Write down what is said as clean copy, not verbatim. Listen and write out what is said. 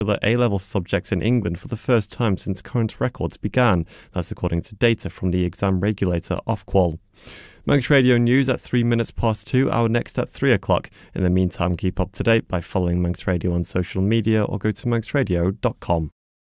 A-level subjects in England for the first time since current records began. That's according to data from the exam regulator Ofqual. Manx Radio News at 3 minutes past 2, our next at 3 o'clock. In the meantime, keep up to date by following Manx Radio on social media or go to manxradio.com.